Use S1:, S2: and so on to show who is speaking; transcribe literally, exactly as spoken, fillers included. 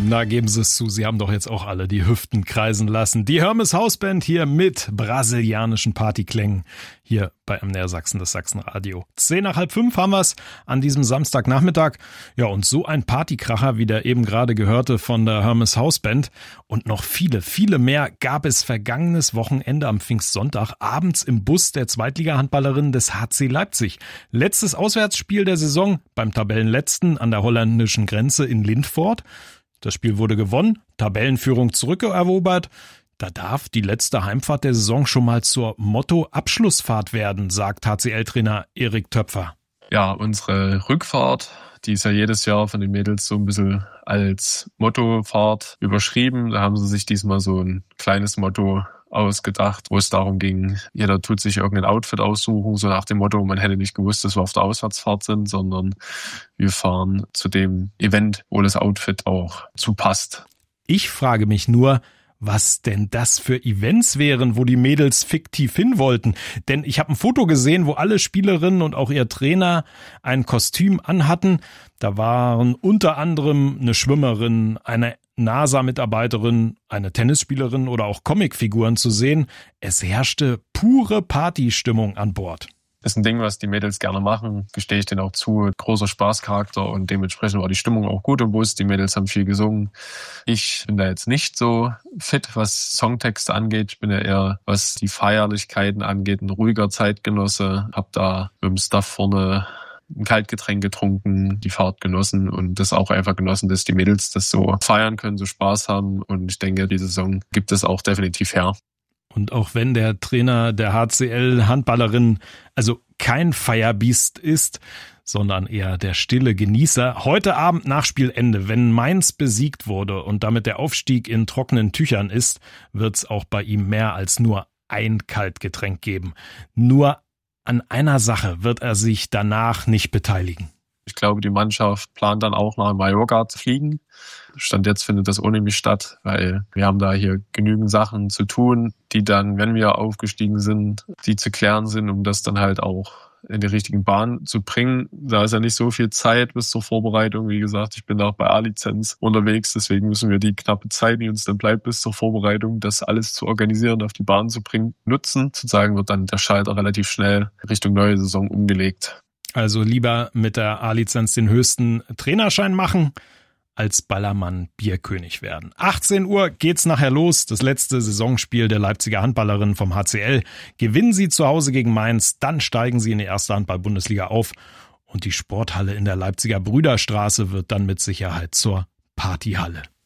S1: Na, geben Sie es zu, Sie haben doch jetzt auch alle die Hüften kreisen lassen. Die Hermes Hausband hier mit brasilianischen Partyklängen hier bei M D R Sachsen, das Sachsenradio. Zehn nach halb fünf haben wir's an diesem Samstagnachmittag. Ja, und so ein Partykracher wie der eben gerade gehörte von der Hermes Hausband. Und noch viele, viele mehr gab es vergangenes Wochenende am Pfingstsonntag abends im Bus der Zweitliga-Handballerin des H C Leipzig. Letztes Auswärtsspiel der Saison beim Tabellenletzten an der holländischen Grenze in Lindvoort. Das Spiel wurde gewonnen, Tabellenführung zurückerobert. Da darf die letzte Heimfahrt der Saison schon mal zur Motto-Abschlussfahrt werden, sagt H C L-Trainer Erik Töpfer.
S2: Ja, unsere Rückfahrt, die ist ja jedes Jahr von den Mädels so ein bisschen als Mottofahrt überschrieben. Da haben sie sich diesmal so ein kleines Motto ausgedacht, wo es darum ging, jeder tut sich irgendein Outfit aussuchen, so nach dem Motto, man hätte nicht gewusst, dass wir auf der Auswärtsfahrt sind, sondern wir fahren zu dem Event, wo das Outfit auch zu passt.
S1: Ich frage mich nur, was denn das für Events wären, wo die Mädels fiktiv hin wollten. Denn ich habe ein Foto gesehen, wo alle Spielerinnen und auch ihr Trainer ein Kostüm anhatten. Da waren unter anderem eine Schwimmerin, eine NASA-Mitarbeiterin, eine Tennisspielerin oder auch Comicfiguren zu sehen. Es herrschte pure Partystimmung an Bord.
S2: Das ist ein Ding, was die Mädels gerne machen, gestehe ich denen auch zu. Großer Spaßcharakter und dementsprechend war die Stimmung auch gut im Bus. Die Mädels haben viel gesungen. Ich bin da jetzt nicht so fit, was Songtexte angeht. Ich bin ja eher, was die Feierlichkeiten angeht, ein ruhiger Zeitgenosse. Hab da mit dem Staff vorne ein Kaltgetränk getrunken, die Fahrt genossen und das auch einfach genossen, dass die Mädels das so feiern können, so Spaß haben. Und ich denke, die Saison gibt es auch definitiv her.
S1: Und auch wenn der Trainer der H C L-Handballerin also kein Feierbiest ist, sondern eher der stille Genießer, heute Abend nach Spielende, wenn Mainz besiegt wurde und damit der Aufstieg in trockenen Tüchern ist, wird's auch bei ihm mehr als nur ein Kaltgetränk geben. Nur an einer Sache wird er sich danach nicht beteiligen.
S2: Ich glaube, die Mannschaft plant dann auch nach Mallorca zu fliegen. Stand jetzt findet das ohne mich statt, weil wir haben da hier genügend Sachen zu tun, die dann, wenn wir aufgestiegen sind, die zu klären sind, um das dann halt auch in die richtigen Bahn zu bringen. Da ist ja nicht so viel Zeit bis zur Vorbereitung. Wie gesagt, ich bin auch bei A-Lizenz unterwegs, deswegen müssen wir die knappe Zeit, die uns dann bleibt bis zur Vorbereitung, das alles zu organisieren, auf die Bahn zu bringen, nutzen. Sozusagen wird dann der Schalter relativ schnell Richtung neue Saison umgelegt.
S1: Also lieber mit der A-Lizenz den höchsten Trainerschein machen, als Ballermann Bierkönig werden. achtzehn Uhr geht's nachher los. Das letzte Saisonspiel der Leipziger Handballerinnen vom H C L. Gewinnen sie zu Hause gegen Mainz, dann steigen sie in die erste Handball-Bundesliga auf. Und die Sporthalle in der Leipziger Brüderstraße wird dann mit Sicherheit zur Partyhalle.